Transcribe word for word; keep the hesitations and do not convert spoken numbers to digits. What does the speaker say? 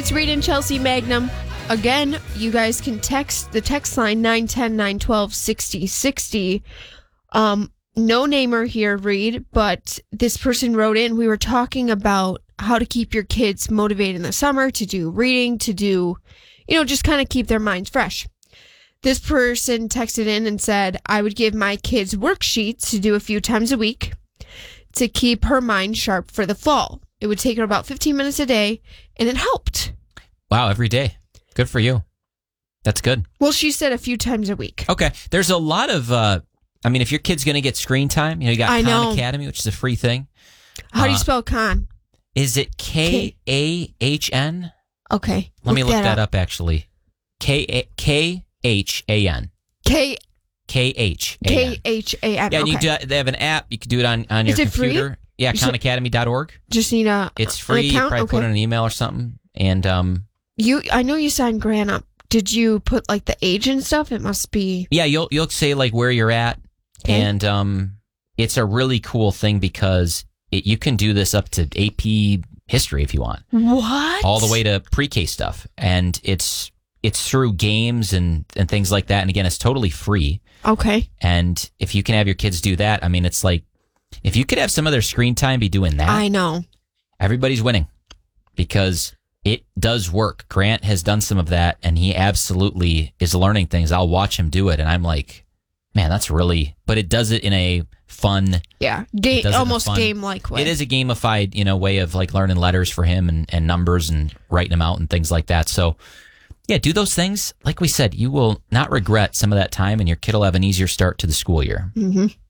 it's Reed and Chelsea Magnum. Again, you guys can text the text line nine one zero, nine one two, six zero six zero. Um, no namer here, Reed, but this person wrote in. We were talking about how to keep your kids motivated in the summer to do reading, to do, you know, just kind of keep their minds fresh. This person texted in and said, I would give my kids worksheets to do a few times a week to keep her mind sharp for the fall. It would take her about fifteen minutes a day, and it helped. Wow, every day. Good for you. That's good. Well, she said a few times a week. Okay. There's a lot of, uh, I mean, if your kid's going to get screen time, you know, you got I Khan know. Academy, which is a free thing. How do you Uh, spell Khan? Is it K A H N? Okay. Let me look that up, actually. K H A N. K K H A N. K H A N. Yeah, and you Okay. do, they have an app. You can do it on, on your Is it free? computer. Yeah, You said- khan academy dot org. Just need a It's an free. You account? probably Okay. put in an email or something. And um, You, I know you signed Grant up. Did you put like the age and stuff? It must be. yeah, you'll you'll say like where you're at, Okay. and um, it's a really cool thing because it, you can do this up to A P history if you want, What? all the way to pre-K stuff, and it's it's through games and and things like that. And again, it's totally free. Okay. And if you can have your kids do that, I mean, it's like if you could have some of their screen time be doing that, I know. everybody's winning because it does work. Grant has done some of that, and he absolutely is learning things. I'll watch him do it, and I'm like, man, that's really. But it does it in a fun, Yeah. Game, does it in a almost fun- game-like way. it is a gamified, you know, way of like learning letters for him and, and numbers and writing them out and things like that. So, yeah, do those things. Like we said, you will not regret some of that time, and your kid will have an easier start to the school year. Mm-hmm.